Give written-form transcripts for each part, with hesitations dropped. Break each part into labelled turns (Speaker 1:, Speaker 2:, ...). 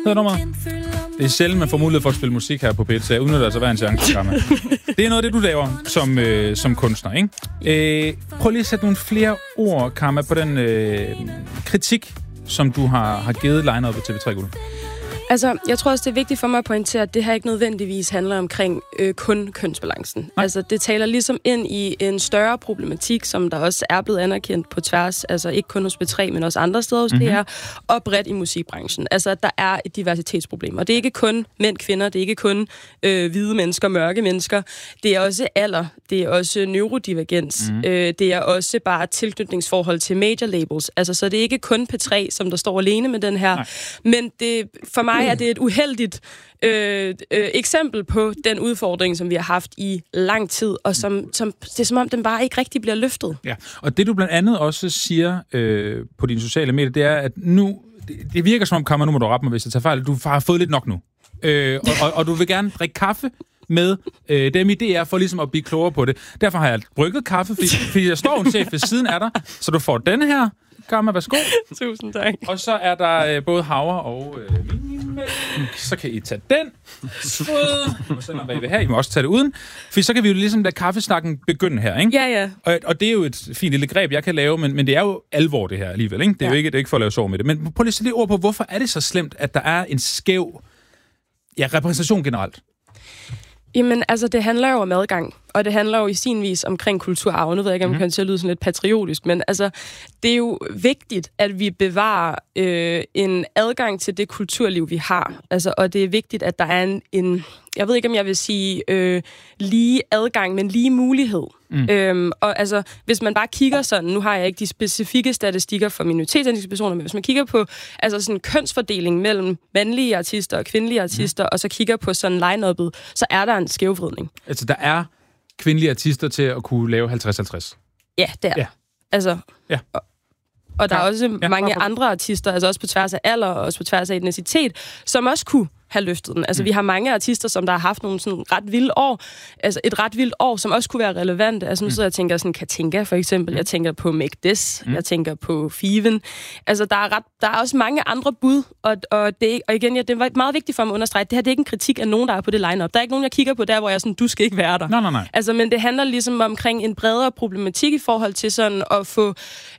Speaker 1: hedder nummeret. Det er sjældent, man får mulighed for at spille musik her på P1, så jeg udnytter altså hver en chance, Karma. Det er noget af det, du laver som kunstner, ikke? Prøv lige at sætte nogle flere ord, Karma, på den kritik, som du har givet line-up'et til TV3 Guld.
Speaker 2: Altså, jeg tror også, det er vigtigt for mig at pointere, at det her ikke nødvendigvis handler omkring kun kønsbalancen. Nej. Altså, det taler ligesom ind i en større problematik, som der også er blevet anerkendt på tværs, altså ikke kun hos B3, men også andre steder hos DR, og bredt i musikbranchen. Altså, der er et diversitetsproblem. Og det er ikke kun mænd, kvinder, det er ikke kun hvide mennesker, mørke mennesker. Det er også alder, det er også neurodivergens, det er også bare tilknytningsforhold til major labels. Altså, så det er ikke kun P3, som der står alene med den her. Nej. Men det, for mig er det et uheldigt eksempel på den udfordring, som vi har haft i lang tid, og som det er som om, den bare ikke rigtig bliver løftet. Ja,
Speaker 1: og det du blandt andet også siger på dine sociale medier, det er, at nu, det virker som om, Karma, nu må du rette mig, hvis jeg tager fejl, du har fået lidt nok nu. Og du vil gerne drikke kaffe med dem i DR for ligesom at blive klogere på det. Derfor har jeg brygget kaffe, fordi der står en chef ved siden af dig, så du får denne her. Karma, værsgo.
Speaker 2: Tusind tak.
Speaker 1: Og så er der både havre og så kan I tage den. I må også tage det uden. For så kan vi jo ligesom lade kaffesnakken begynde her, ikke?
Speaker 2: Ja.
Speaker 1: Og det er jo et fint lille greb, jeg kan lave, men det er jo alvor, det her alligevel, ikke? Det er jo ikke for at lave sår med det. Men prøv lige at sætte lidt ord på, hvorfor er det så slemt, at der er en skæv repræsentation generelt?
Speaker 2: Jamen, altså, det handler jo om adgang, og det handler jo i sin vis omkring kulturarv. Nu ved jeg ikke, om det kan til at lyde sådan lidt patriotisk, men altså, det er jo vigtigt, at vi bevarer en adgang til det kulturliv, vi har. Altså, og det er vigtigt, at der er en jeg ved ikke, om jeg vil sige lige adgang, men lige mulighed. Og altså, hvis man bare kigger sådan, nu har jeg ikke de specifikke statistikker for minoritetsetniske personer, men hvis man kigger på altså sådan kønsfordeling mellem mandlige artister og kvindelige artister, og så kigger på sådan line-up'et, så er der en skævvridning.
Speaker 1: Altså, der er kvindelige artister til at kunne lave 50-50?
Speaker 2: Ja, det er. Ja. Altså, ja. Og der er også mange andre artister, altså også på tværs af alder og også på tværs af etnicitet, som også kunne have løftet den. Altså, vi har mange artister, som der har haft nogle sådan ret vilde år, altså et ret vildt år, som også kunne være relevante. Altså, nu sidder jeg og tænker sådan Katinka, for eksempel. Jeg tænker på Make This. Jeg tænker på Fiven. Altså, der er også mange andre bud, og igen, det var meget vigtigt for mig at understrege, det her, det er ikke en kritik af nogen, der er på det line-up. Der er ikke nogen, jeg kigger på der, hvor jeg er sådan, du skal ikke være der.
Speaker 1: Nej.
Speaker 2: Altså, men det handler ligesom omkring en bredere problematik i forhold til sådan at få,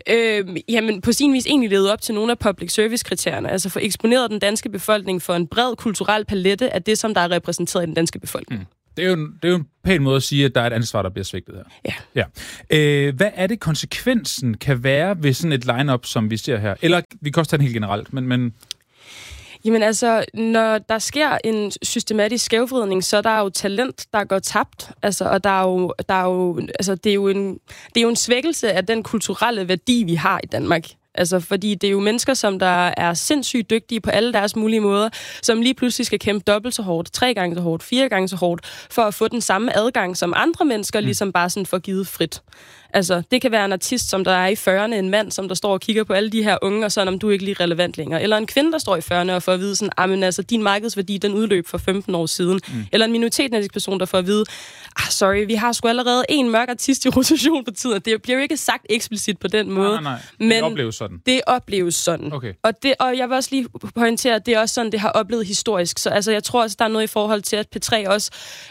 Speaker 2: på sin vis egentlig levet op til nogle af public service-kriterierne. Altså, få eksponeret den danske befolkning for en bred kulturel palette af det, som der er repræsenteret i den danske befolkning. Det
Speaker 1: er jo en pæn måde at sige, at der er et ansvar, der bliver svigtet her. Ja. Hvad er det, konsekvensen kan være ved sådan et line-up, som vi ser her? Eller vi kan også tage den helt generelt, men...
Speaker 2: Jamen altså, når der sker en systematisk skævvridning, så er der jo talent, der går tabt. Altså, og det er jo en svækkelse af den kulturelle værdi, vi har i Danmark. Altså, fordi det er jo mennesker, som der er sindssygt dygtige på alle deres mulige måder, som lige pludselig skal kæmpe dobbelt så hårdt, 3 gange så hårdt, 4 gange så hårdt, for at få den samme adgang, som andre mennesker ligesom bare sådan får givet frit. Altså, det kan være en artist, som der er i 40'erne, en mand, som der står og kigger på alle de her unge, og sådan, om du er ikke lige relevant længere. Eller en kvinde, der står i 40'erne og får at vide sådan, men altså, din markedsværdi, den udløb for 15 år siden. Eller en minoritetsetnisk person, der får at vide, sorry, vi har sgu allerede en mørk artist i rotation på tiden. Det bliver jo ikke sagt eksplicit på den måde.
Speaker 1: Nej.
Speaker 2: Men
Speaker 1: det opleves sådan.
Speaker 2: Det opleves sådan.
Speaker 1: Okay.
Speaker 2: Og jeg vil også lige pointere, at det er også sådan, det har oplevet historisk. Så altså, jeg tror også, der er noget i forhold til, at P3 også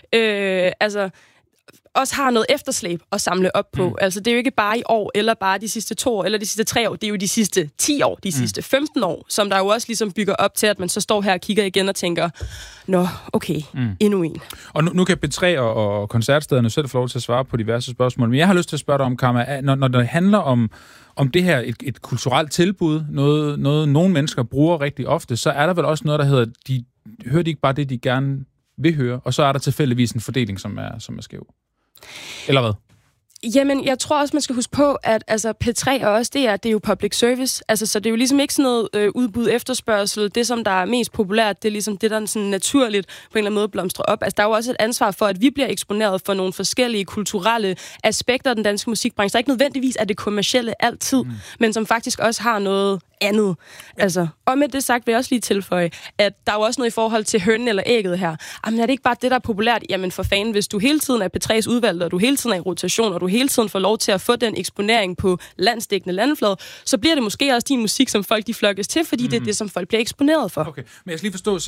Speaker 2: også har noget efterslæb at samle op på. Altså, det er jo ikke bare i år, eller bare de sidste 2 år, eller de sidste 3 år. Det er jo de sidste 10 år, de sidste 15 år, som der jo også ligesom bygger op til, at man så står her og kigger igen og tænker, nå, okay, endnu en. Og
Speaker 1: nu kan P3 og koncertstederne selv få lov til at svare på diverse spørgsmål, men jeg har lyst til at spørge dig om, Karma, når det handler om det her, et kulturelt tilbud, noget nogle mennesker bruger rigtig ofte, så er der vel også noget, der hedder, hører de ikke bare det, de gerne vil høre, og så er der tilfældigvis en fordeling, som er skæv. Eller hvad?
Speaker 2: Jamen, jeg tror også, man skal huske på, at altså, P3 og også det er jo public service. Altså, så det er jo ligesom ikke sådan noget udbud efterspørgsel. Det, som der er mest populært, det er ligesom det, der sådan naturligt på en eller anden måde blomstrer op. Altså, der er jo også et ansvar for, at vi bliver eksponeret for nogle forskellige kulturelle aspekter af den danske musikbranche. Der er ikke nødvendigvis af det kommercielle altid, men som faktisk også har noget andet. Altså, og med det sagt vil jeg også lige tilføje, at der er jo også noget i forhold til hønnen eller ægget her. Jamen er det ikke bare det, der er populært? Jamen for fanden, hvis du hele tiden er P3's udvalgte, og du hele tiden er i rotation, og du hele tiden får lov til at få den eksponering på landsdækkende landeflade, så bliver det måske også din musik, som folk de flokkes til, fordi det er det, som folk bliver eksponeret for.
Speaker 1: Okay, men jeg skal lige forstå,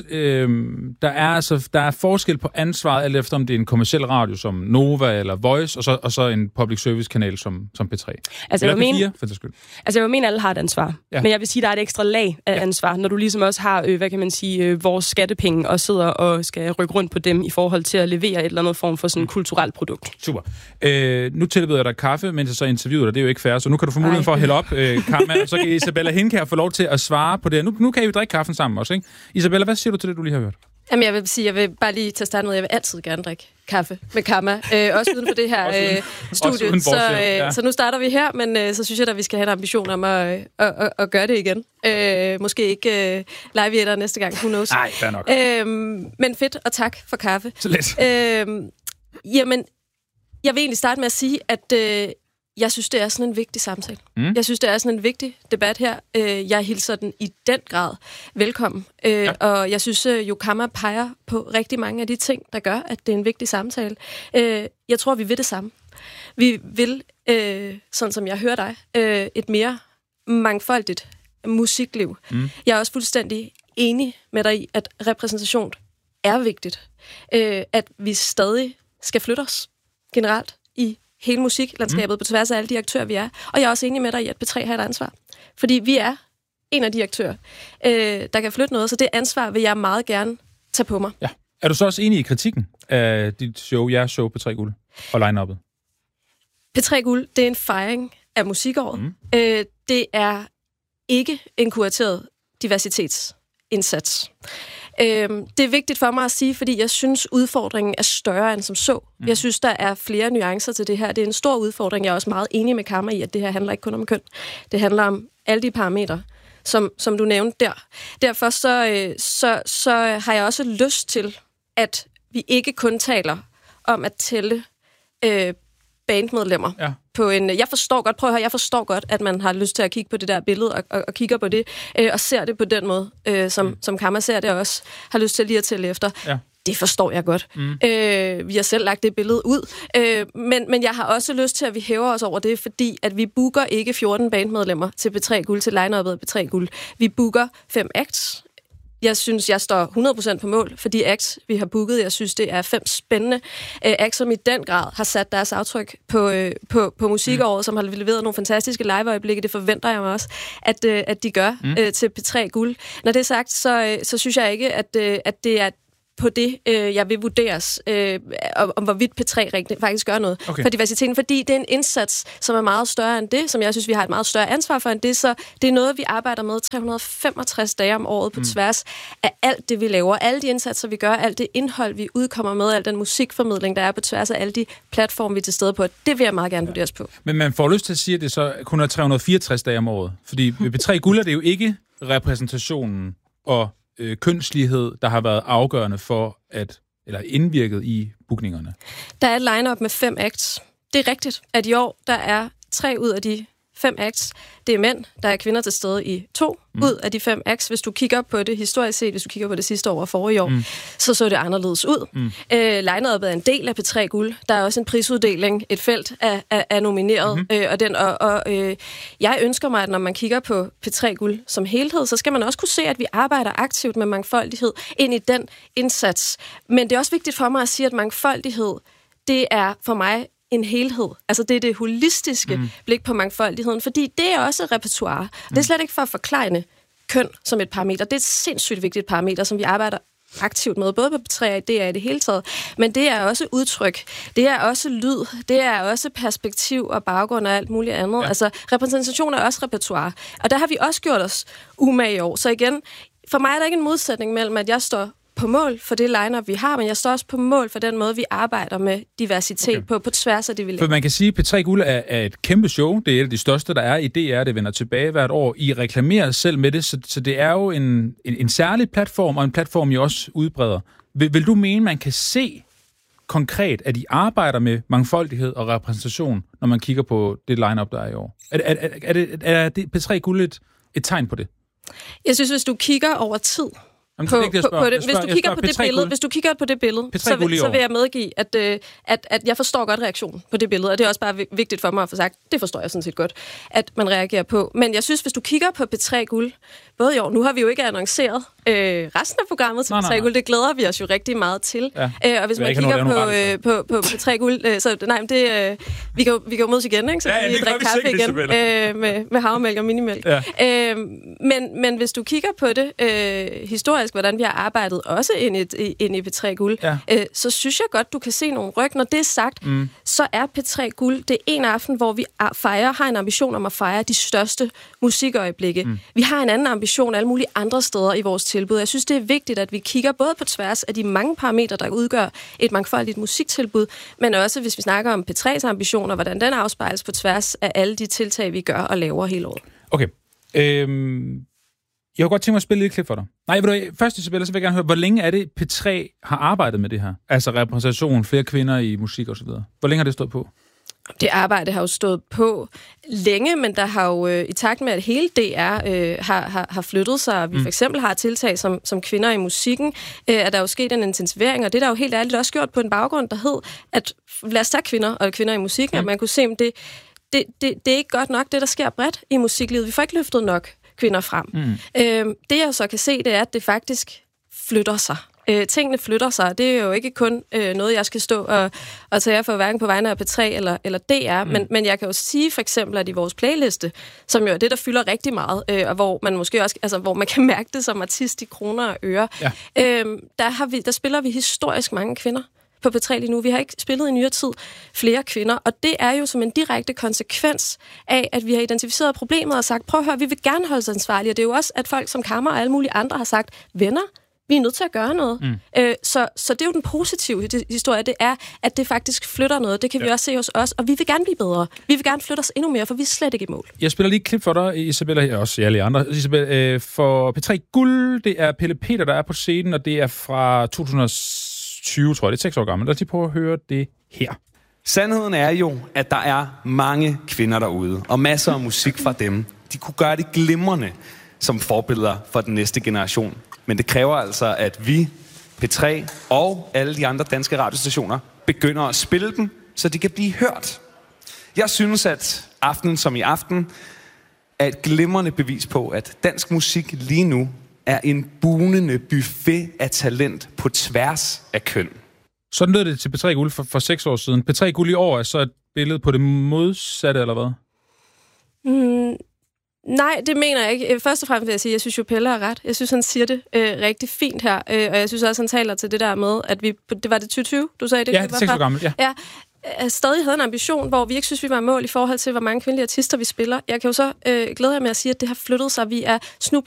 Speaker 1: der er forskel på ansvaret, alt efter om det er en kommerciel radio som Nova eller Voice, og så en public service kanal som P3.
Speaker 2: Altså,
Speaker 1: eller P4, for det skyld.
Speaker 2: Altså jeg mener, alle har et ansvar. Ja. Men jeg vil sige, der er et ekstra lag af ansvar, når du ligesom også har, hvad kan man sige, vores skattepenge, og sidder og skal rykke rundt på dem i forhold til at levere et eller andet form for sådan et kulturelt produkt.
Speaker 1: Super. Nu tilbyder jeg dig kaffe, mens jeg så interviewer dig. Det er jo ikke fair, så nu kan du få muligheden for at hælde op, Karma, og så kan Isabella Hindkjær få lov til at svare på det. Nu kan I jo drikke kaffen sammen også, ikke? Isabella, hvad siger du til det, du lige har hørt?
Speaker 3: Jamen, jeg vil bare lige til at starte med, jeg vil altid gerne drikke kaffe med Karma. Også uden for det her studie. Så nu starter vi her, men så synes jeg, at vi skal have en ambition om at gøre det igen. Måske ikke live i et næste gang, who knows.
Speaker 1: Nej, fair nok.
Speaker 3: Men fedt, og tak for kaffe.
Speaker 1: Så lidt.
Speaker 3: Jamen, jeg vil egentlig starte med at sige, at jeg synes, det er sådan en vigtig samtale. Jeg synes, det er sådan en vigtig debat her. Jeg hilser den i den grad velkommen. Og jeg synes jo, Karma peger på rigtig mange af de ting, der gør, at det er en vigtig samtale. Jeg tror, vi vil det samme. Vi vil, sådan som jeg hører dig, et mere mangfoldigt musikliv. Jeg er også fuldstændig enig med dig i, at repræsentation er vigtigt. At vi stadig skal flytte os generelt i hele musiklandskabet på tværs af alle de aktører, vi er. Og jeg er også enig med dig i, at P3 har et ansvar. Fordi vi er en af de aktører, der kan flytte noget, så det ansvar vil jeg meget gerne tage på mig.
Speaker 1: Ja. Er du så også enig i kritikken af dit show, jeres show P3 Guld og line-uppet?
Speaker 3: P3 Guld, det er en fejring af musikåret. Det er ikke en kurateret diversitetsindsats. Det er vigtigt for mig at sige, fordi jeg synes, udfordringen er større end som så. Jeg synes, der er flere nuancer til det her. Det er en stor udfordring. Jeg er også meget enig med Karma i, at det her handler ikke kun om køn. Det handler om alle de parametre, som du nævnte der. Derfor så har jeg også lyst til, at vi ikke kun taler om at tælle bandmedlemmer. Ja. Jeg forstår godt, at man har lyst til at kigge på det der billede og kigger på det, og ser det på den måde, som Karma ser det også, har lyst til lige at tælle efter. Ja. Det forstår jeg godt. Vi har selv lagt det billede ud. Men jeg har også lyst til, at vi hæver os over det, fordi at vi booker ikke 14 bandmedlemmer til P3 Guld, til line-uppet af P3 Guld. Vi booker 5 acts. Jeg synes, jeg står 100% på mål for de acts, vi har booket. Jeg synes, det er 5 spændende acts, som i den grad har sat deres aftryk på musikåret, som har leveret nogle fantastiske liveøjeblikke. Det forventer jeg mig også, at de gør til P3 Guld. Når det er sagt, så synes jeg ikke, at det er på det, jeg vil vurderes, om hvorvidt P3 faktisk gør noget for diversiteten, fordi det er en indsats, som er meget større end det, som jeg synes, vi har et meget større ansvar for end det, så det er noget, vi arbejder med 365 dage om året på tværs af alt det, vi laver, alle de indsatser, vi gør, alt det indhold, vi udkommer med, al den musikformidling, der er på tværs af alle de platforme, vi er til stede på. Det vil jeg meget gerne vurderes på.
Speaker 1: Men man får lyst til at sige, at det så kun er 364 dage om året, fordi ved P3 Guld er det jo ikke repræsentationen og kønslighed, der har været afgørende for eller indvirket i bookningerne.
Speaker 3: Der er et line-up med 5 acts. Det er rigtigt, at i år, der er 3 ud af de 5 acts. Det er mænd, der er kvinder til stede i 2 ud af de 5 acts. Hvis du kigger på det historisk set, hvis du kigger på det sidste år og forrige år, så det anderledes ud. Line-up'et er en del af P3 Guld. Der er også en prisuddeling, et felt er nomineret. Jeg ønsker mig, at når man kigger på P3 Guld som helhed, så skal man også kunne se, at vi arbejder aktivt med mangfoldighed ind i den indsats. Men det er også vigtigt for mig at sige, at mangfoldighed, det er for mig en helhed. Altså det er det holistiske blik på mangfoldigheden, fordi det er også repertoire. Det er slet ikke for at forklejne køn som et parameter. Det er et sindssygt vigtigt parameter, som vi arbejder aktivt med, både på P3 og DR i det hele taget. Men det er også udtryk, det er også lyd, det er også perspektiv og baggrund og alt muligt andet. Ja. Altså repræsentation er også repertoire. Og der har vi også gjort os umage i år. Så igen, for mig er der ikke en modsætning mellem, at jeg står på mål for det line-up, vi har, men jeg står også på mål for den måde, vi arbejder med diversitet på tværs af det, vi laver.
Speaker 1: For man kan sige, at P3 Guld er et kæmpe show. Det er et af de største, der er i DR. Det vender tilbage hvert år. I reklamerer selv med det, så det er jo en særlig platform, og en platform, I også udbreder. Vil du mene, man kan se konkret, at I arbejder med mangfoldighed og repræsentation, når man kigger på det line-up, der er i år? Er det P3 Guld
Speaker 2: Ja.
Speaker 1: et tegn på det?
Speaker 3: Jeg synes, hvis du kigger over tid... Hvis du kigger på det billede, så vil jeg medgive, at jeg forstår godt reaktionen på det billede, og det er også bare vigtigt for mig at få sagt, det forstår jeg sådan set godt, at man reagerer på. Men jeg synes, hvis du kigger på P3 Guld, både i år, nu har vi jo ikke annonceret resten af programmet til P3 Guld, det glæder vi os jo rigtig meget til. Ja. Og hvis man kigger på P3 Guld, så nej, men det, vi kan jo mødes igen, ikke? Så vi drikker kaffe igen med havremælk og minimælk. Ja. Men hvis du kigger på det historisk, hvordan vi har arbejdet også ind i P3 Guld, så synes jeg godt, du kan se nogle ryg. Når det er sagt, så er P3 Guld det en aften, hvor vi har en ambition om at fejre de største musikøjeblikke. Vi har en anden ambition alle mulige andre steder i vores tilbud. Jeg synes, det er vigtigt, at vi kigger både på tværs af de mange parametre, der udgør et mangfoldigt musiktilbud, men også, hvis vi snakker om P3's ambitioner, hvordan den afspejles på tværs af alle de tiltag, vi gør og laver hele året.
Speaker 1: Okay. Jeg kunne godt tænke mig at spille lidt klip for dig. Nej, først Isabella, så vil jeg gerne høre, hvor længe er det, P3 har arbejdet med det her? Altså repræsentation, flere kvinder i musik og så videre. Hvor længe har det stået på?
Speaker 3: Det arbejde har jo stået på længe, men der har jo i takt med, at hele DR har flyttet sig, og vi for eksempel har tiltag som kvinder i musikken, at der jo sket en intensivering, og det er der jo helt ærligt også gjort på en baggrund, der hed, at lad os tage kvinder i musikken, at man kunne se, om det er ikke godt nok, det der sker bredt i musiklivet. Vi får ikke løftet nok kvinder frem. Det jeg så kan se, det er, at det faktisk flytter sig. Tingene flytter sig. Det er jo ikke kun noget, jeg skal stå og tage for hverken på vegne af P3 eller DR, men jeg kan jo sige for eksempel, at i vores playliste, som jo er det, der fylder rigtig meget, og hvor man måske også, altså hvor man kan mærke det som artist i kroner og øre, der spiller vi historisk mange kvinder på P3 lige nu. Vi har ikke spillet i nyere tid flere kvinder, og det er jo som en direkte konsekvens af, at vi har identificeret problemet og sagt, prøv at høre, vi vil gerne holde os ansvarlige, og det er jo også, at folk som Kammer og alle mulige andre har sagt, venner, vi er nødt til at gøre noget. Så det er jo den positive historie, det er, at det faktisk flytter noget. Det kan vi også se hos os, og vi vil gerne blive bedre. Vi vil gerne flytte os endnu mere, for vi er slet ikke i mål.
Speaker 1: Jeg spiller lige et klip for dig, Isabella, også alle andre. Isabella, for P3 Guld, det er Pelle Peter, der er på scenen, og det er fra 2020, tror jeg. Det er 6 år gammelt. Lad os lige prøve at høre det her.
Speaker 4: Sandheden er jo, at der er mange kvinder derude, og masser af musik fra dem. De kunne gøre det glimrende som forbilleder for den næste generation. Men det kræver altså, at vi, P3 og alle de andre danske radiostationer, begynder at spille dem, så de kan blive hørt. Jeg synes, at Aften som i aften er et glimrende bevis på, at dansk musik lige nu er en bugnende buffet af talent på tværs af køn.
Speaker 1: Sådan lød det til P3 Guld for 6 år siden. P3 Guld i år er så et billede på det modsatte, eller hvad?
Speaker 3: Nej, det mener jeg ikke. Først og fremmest vil jeg sige, at jeg synes jo, Pelle har ret. Jeg synes, han siger det rigtig fint her. Og jeg synes også, han taler til det der med, at vi... Det var det 2020, du sagde det?
Speaker 1: Ja, det er 6 år gammelt, ja.
Speaker 3: Stadig havde en ambition, hvor vi ikke synes, vi var i mål i forhold til, hvor mange kvindelige artister vi spiller. Jeg kan jo så glæde jer med at sige, at det har flyttet sig. Vi er